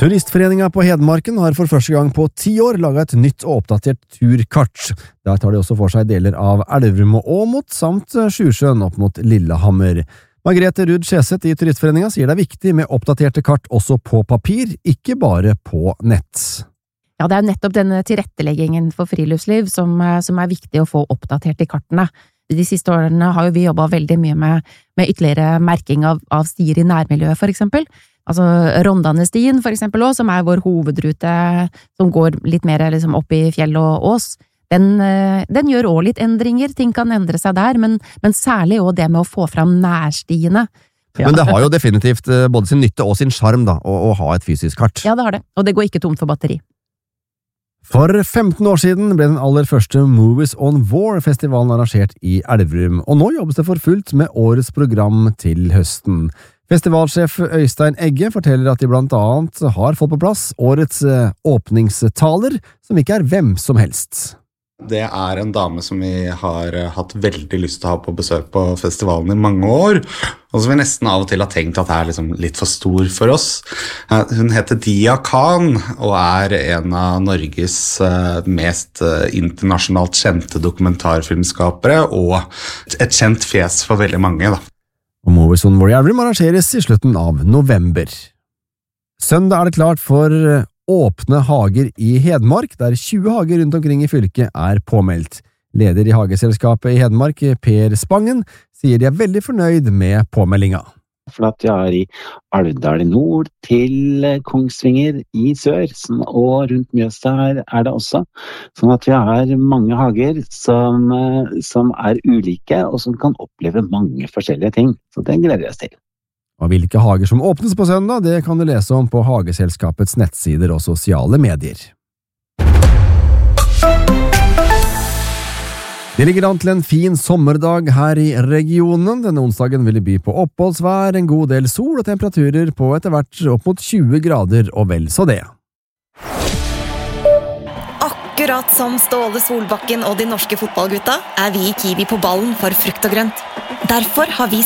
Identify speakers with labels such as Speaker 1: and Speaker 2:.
Speaker 1: Turistforeningen på Hedmarken har for første gang på 10 år laget et nytt og oppdatert turkart. Der tar de også for seg deler av Elverum og Åmot, samt Sjusjøen opp mot Lillehammer. Margrethe Ruud Skjeseth i Turistforeningen sier det er viktig med oppdaterte kart også på papir, ikke bare på nett.
Speaker 2: Ja, det er nettopp denne tilretteleggingen for friluftsliv som er viktig å få oppdatert i kartene. De siste årene har jo vi jobbet veldig mye med ytterligere merking av stier i nærmiljøet, for eksempel. Altså Rondane-stien, for eksempel, også, som er vår hovedrute, som går litt mer liksom, opp i fjell og ås. Den gjør også litt endringer, ting kan endre seg der, men særlig også det med å få fram nærstiene. Ja.
Speaker 1: Men det har jo definitivt både sin nytte og sin charm da, å ha et fysisk kart.
Speaker 2: Ja, det har det, og det går ikke tomt for batteri.
Speaker 1: For 15 år siden ble den aller første Movies on War-festivalen arrangert i Elverum, og nå jobbes det for fullt med årets program til høsten. Festivalsjef Øystein Egge forteller at de blant annet har fått på plass årets åpningstaler, som ikke er hvem som helst.
Speaker 3: Det er en dame som vi har hatt veldig lyst til å ha på besøk på festivalen i mange år, og som vi nesten av og til har tenkt at er liksom litt for stor for oss. Hun heter Dia Khan, og er en av Norges mest internasjonalt kjente dokumentarfilmskapere, og et kjent fjes for veldig mange, da.
Speaker 1: Og Movies on War i Elverum arrangeres i slutten av november. Søndag er det klart for åpne hager i Hedmark, der 20 hager rundt omkring i fylket er påmeldt. Leder i Hageselskapet i Hedmark, Per Spangen, sier de er veldig fornøyd med påmeldinga.
Speaker 4: For at vi har i Alvdal i nord til Kongsvinger i sør, og rundt Mjøsa her er det også. Sånn at vi har mange hager som er ulike, og som kan oppleve mange forskjellige ting. Så det gleder vi oss til.
Speaker 1: Og hvilke hager som åpnes på søndag, det kan du lese om på Hageselskapets nettsider og sosiale medier. Det ligger an til en fin sommerdag her i regionen. Denne onsdagen vil det by på oppholdsvær, en god del sol og temperaturer på etter hvert opp mot 20 grader og vel så det.
Speaker 5: Akkurat som Ståle Solbakken og de norske fotballgutta er vi i Kiwi på ballen for frukt og grønt. Derfor har vi